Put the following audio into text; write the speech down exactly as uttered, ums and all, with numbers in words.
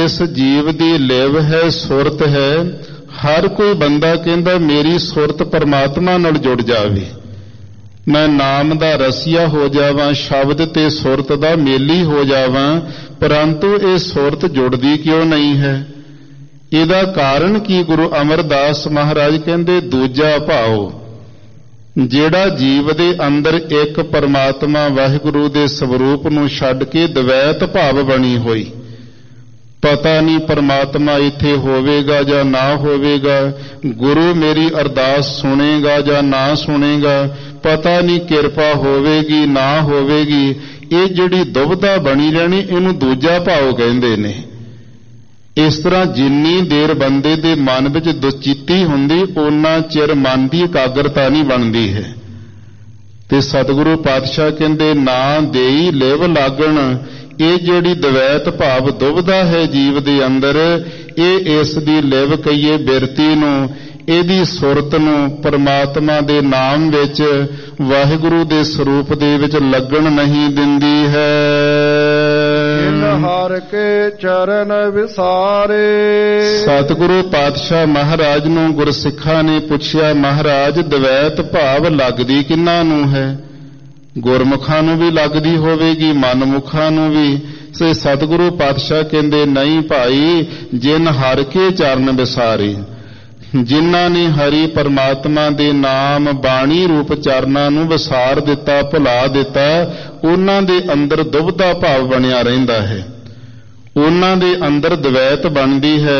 ਜਿਸ ਜੀਵ ਦੀ ਲਿਵ ਹੈ, ਸੁਰਤ ਹੈ, ਹਰ ਕੋਈ ਬੰਦਾ ਕਹਿੰਦਾ ਮੇਰੀ ਸੁਰਤ ਪਰਮਾਤਮਾ ਨਾਲ ਜੁੜ ਜਾਵੇ, ਮੈਂ ਨਾਮ ਦਾ ਰਸੀਆ ਹੋ ਜਾਵਾਂ, ਸ਼ਬਦ ਤੇ ਸੁਰਤ ਦਾ ਮੇਲੀ ਹੋ ਜਾਵਾਂ, ਪਰੰਤੂ ਇਹ ਸੁਰਤ ਜੁੜਦੀ ਕਿਉਂ ਨਹੀਂ ਹੈ? ਇਹਦਾ ਕਾਰਨ ਕੀ? ਗੁਰੂ ਅਮਰਦਾਸ ਮਹਾਰਾਜ ਕਹਿੰਦੇ ਦੂਜਾ ਭਾਉ, ਜਿਹੜਾ ਜੀਵ ਦੇ ਅੰਦਰ ਇੱਕ ਪਰਮਾਤਮਾ ਵਾਹਿਗੁਰੂ ਦੇ ਸਵਰੂਪ ਨੂੰ ਛੱਡ ਕੇ ਦਵੈਤ ਭਾਵ ਬਣੀ ਹੋਈ, ਪਤਾ ਨਹੀਂ ਪਰਮਾਤਮਾ ਇੱਥੇ ਹੋਵੇਗਾ ਜਾਂ ਨਾ ਹੋਵੇਗਾ, ਗੁਰੂ ਮੇਰੀ ਅਰਦਾਸ ਸੁਣੇਗਾ ਜਾਂ ਨਾ ਸੁਣੇਗਾ, ਪਤਾ ਨਹੀਂ ਕਿਰਪਾ ਹੋਵੇਗੀ ਨਾ ਹੋਵੇਗੀ, ਇਹ ਜਿਹੜੀ ਦੁਬਿਧਾ ਬਣੀ ਰਹਿਣੀ, ਇਹਨੂੰ ਦੂਜਾ ਭਾਵ ਕਹਿੰਦੇ ਨੇ। ਇਸ ਤਰ੍ਹਾਂ ਜਿੰਨੀ ਦੇਰ ਬੰਦੇ ਦੇ ਮਨ ਵਿੱਚ ਦੁਚਿੱਤੀ ਹੁੰਦੀ, ਓਨਾ ਚਿਰ ਮਨ ਦੀ ਇਕਾਗਰਤਾ ਨਹੀਂ ਬਣਦੀ ਹੈ। ਤੇ ਸਤਿਗੁਰੂ ਪਾਤਸ਼ਾਹ ਕਹਿੰਦੇ ਨਾ ਦੇਈ ਲਿਵ ਲਾਗਣ, ਇਹ ਜਿਹੜੀ ਦਵੈਤ ਭਾਵ ਦੁਬਿਧਾ ਹੈ ਜੀਵ ਦੇ ਅੰਦਰ, ਇਹ ਇਸ ਦੀ ਲਿਵ ਕਹੀਏ ਬਿਰਤੀ ਨੂੰ, ਇਹਦੀ ਸੁਰਤ ਨੂੰ ਪਰਮਾਤਮਾ ਦੇ ਨਾਮ ਵਿੱਚ, ਵਾਹਿਗੁਰੂ ਦੇ ਸਰੂਪ ਦੇ ਵਿੱਚ ਲੱਗਣ ਨਹੀਂ ਦਿੰਦੀ ਹੈ। ਜਿਨ ਹਰਿ ਕੇ ਚਰਨ ਵਿਸਾਰੇ। ਸਤਿਗੁਰੂ ਪਾਤਸ਼ਾਹ ਮਹਾਰਾਜ ਨੂੰ ਗੁਰਸਿੱਖਾਂ ਨੇ ਪੁੱਛਿਆ, ਮਹਾਰਾਜ ਦਵੈਤ ਭਾਵ ਲੱਗਦੀ ਕਿਹਨਾਂ ਨੂੰ ਹੈ? ਗੁਰਮੁਖਾਂ ਨੂੰ ਵੀ ਲੱਗਦੀ ਹੋਵੇਗੀ, ਮਨਮੁਖਾਂ ਨੂੰ ਵੀ। ਸੇ ਸਤਿਗੁਰੂ ਪਾਤਸ਼ਾਹ ਕਹਿੰਦੇ ਨਹੀਂ ਭਾਈ, ਜਿਨ ਹਰਿ ਕੇ ਚਰਨ ਵਿਸਾਰੇ, ਜਿਨ੍ਹਾਂ ਨੇ ਹਰੀ ਪਰਮਾਤਮਾ ਦੇ ਨਾਮ ਬਾਣੀ ਰੂਪ ਚਰਨਾਂ ਨੂੰ ਵਿਸਾਰ ਦਿੱਤਾ, ਭੁਲਾ ਦਿੱਤਾ, ਉਹਨਾਂ ਦੇ ਅੰਦਰ ਦੁਬਿਧਾ ਭਾਵ ਬਣਿਆ ਰਹਿੰਦਾ ਹੈ, ਉਹਨਾਂ ਦੇ ਅੰਦਰ ਦਵੈਤ ਬਣਦੀ ਹੈ।